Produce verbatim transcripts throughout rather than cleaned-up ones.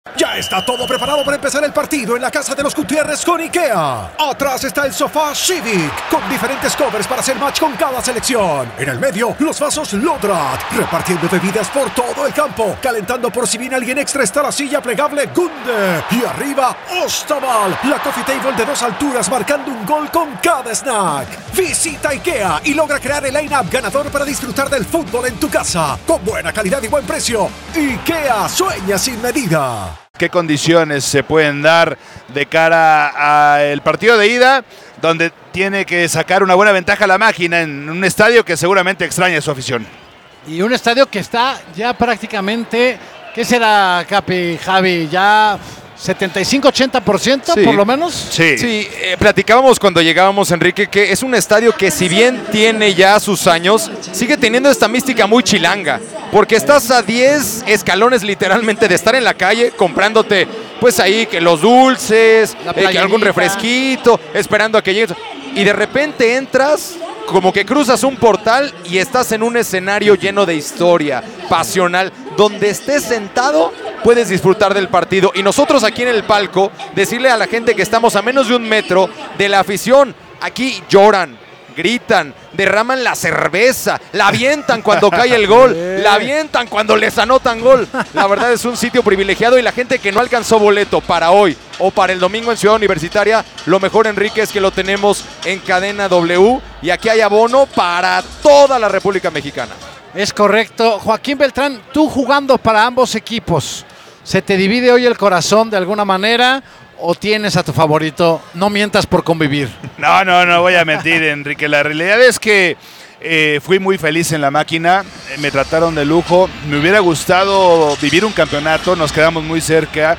Ya está todo preparado para empezar el partido en la casa de los Gutiérrez con IKEA. Atrás está el sofá Civic, con diferentes covers para hacer match con cada selección. En el medio, los vasos Lodrat, repartiendo bebidas por todo el campo. Calentando por si viene alguien extra está la silla plegable Gunde. Y arriba, Ostaval, la coffee table de dos alturas marcando un gol con cada snack. Visita IKEA y logra crear el line-up ganador para disfrutar del fútbol en tu casa. Con buena calidad y buen precio. IKEA sueña sin medida. ¿Qué condiciones se pueden dar de cara al partido de ida, donde tiene que sacar una buena ventaja a la máquina en un estadio que seguramente extraña a su afición? Y un estadio que está ya prácticamente, ¿qué será, Capi, Javi? Ya setenta y cinco ochenta por ciento, sí, por lo menos. Sí, sí eh, platicábamos cuando llegábamos, Enrique, que es un estadio que, si bien tiene ya sus años, sigue teniendo esta mística muy chilanga, porque estás a diez escalones literalmente de estar en la calle comprándote pues ahí que los dulces, eh, que algún refresquito, esperando a que llegues, y de repente entras como que cruzas un portal y estás en un escenario lleno de historia, pasional, donde estés sentado puedes disfrutar del partido. Y nosotros aquí en el palco, decirle a la gente que estamos a menos de un metro de la afición, aquí lloran, gritan, derraman la cerveza, la avientan cuando cae el gol, la avientan cuando les anotan gol. La verdad es un sitio privilegiado, y la gente que no alcanzó boleto para hoy o para el domingo en Ciudad Universitaria, lo mejor, Enrique, es que lo tenemos en Cadena W, y aquí hay abono para toda la República Mexicana. Es correcto. Joaquín Beltrán, tú jugando para ambos equipos, ¿se te divide hoy el corazón de alguna manera o tienes a tu favorito? No mientas por convivir. No, no, no voy a mentir, Enrique. La realidad es que eh, fui muy feliz en la máquina, eh, me trataron de lujo. Me hubiera gustado vivir un campeonato, nos quedamos muy cerca,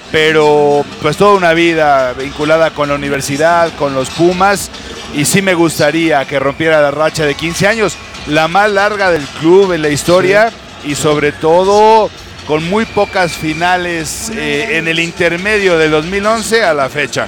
pero pues toda una vida vinculada con la universidad, con los Pumas, y sí me gustaría que rompiera la racha de quince años, la más larga del club en la historia, sí, y sobre todo con muy pocas finales eh, en el intermedio del dos mil once a la fecha.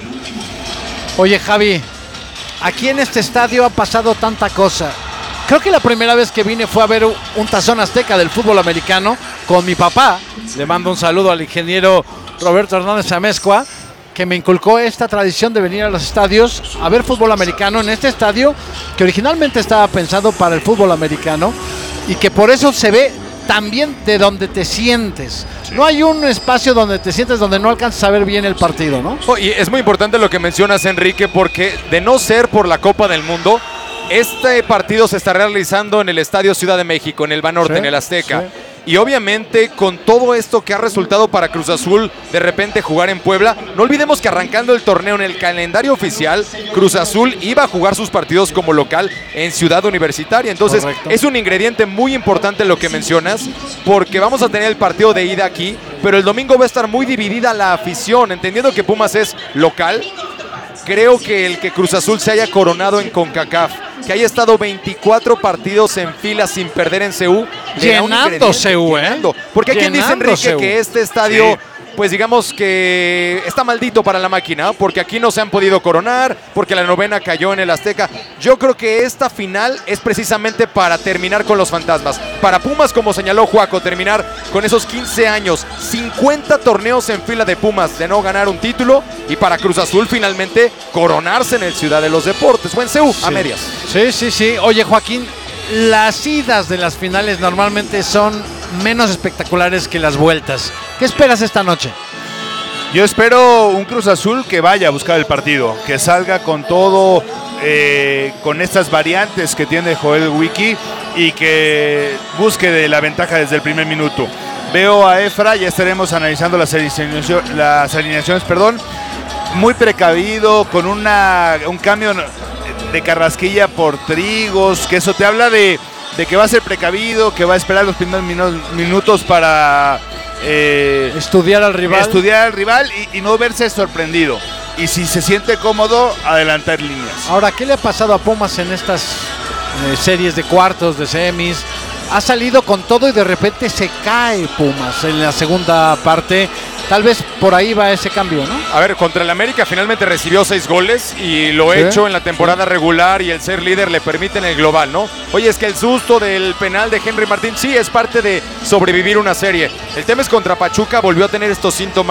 Oye, Javi, aquí en este estadio ha pasado tanta cosa. Creo que la primera vez que vine fue a ver un tazón azteca del fútbol americano con mi papá. Le mando un saludo al ingeniero Roberto Hernández Amezcua, que me inculcó esta tradición de venir a los estadios a ver fútbol americano en este estadio que originalmente estaba pensado para el fútbol americano, y que por eso se ve también de donde te sientes. Sí. No hay un espacio donde te sientes donde no alcanzas a ver bien el partido, ¿no? Oh, y es muy importante lo que mencionas, Enrique, porque de no ser por la Copa del Mundo, este partido se está realizando en el Estadio Ciudad de México, en el Banorte, sí, en el Azteca. Sí. Y obviamente con todo esto que ha resultado para Cruz Azul de repente jugar en Puebla, no olvidemos que arrancando el torneo en el calendario oficial, Cruz Azul iba a jugar sus partidos como local en Ciudad Universitaria. Entonces, correcto, es un ingrediente muy importante lo que mencionas, porque vamos a tener el partido de ida aquí, pero el domingo va a estar muy dividida la afición, entendiendo que Pumas es local. Creo que el que Cruz Azul se haya coronado en CONCACAF, que haya estado veinticuatro partidos en fila sin perder en C U, llenando C U, ¿eh? Porque hay quien dice, Enrique, C U, que este estadio, sí, pues digamos que está maldito para la máquina, porque aquí no se han podido coronar, porque la novena cayó en el Azteca. Yo creo que esta final es precisamente para terminar con los fantasmas. Para Pumas, como señaló Juaco, terminar con esos quince años, cincuenta torneos en fila de Pumas de no ganar un título, y para Cruz Azul finalmente coronarse en el Ciudad de los Deportes, o en C U, sí, a medias. Sí, sí, sí. Oye, Joaquín, las idas de las finales normalmente son menos espectaculares que las vueltas. ¿Qué esperas esta noche? Yo espero un Cruz Azul que vaya a buscar el partido, que salga con todo, eh, con estas variantes que tiene Joel Wiki, y que busque de la ventaja desde el primer minuto. Veo a Efra, ya estaremos analizando las alineaciones, las alineaciones perdón, muy precavido, con una, un cambio de Carrasquilla por Trigos, que eso te habla de, de que va a ser precavido, que va a esperar los primeros minutos para eh, estudiar al rival, estudiar al rival y, y no verse sorprendido. Y si se siente cómodo, adelantar líneas. Ahora, ¿qué le ha pasado a Pumas en estas eh, series de cuartos, de semis? Ha salido con todo y de repente se cae Pumas en la segunda parte. Tal vez por ahí va ese cambio, ¿no? A ver, contra el América finalmente recibió seis goles y lo Sí. hecho en la temporada regular y el ser líder le permite en el global, ¿no? Oye, es que el susto del penal de Henry Martín sí es parte de sobrevivir una serie. El tema es contra Pachuca, volvió a tener estos síntomas.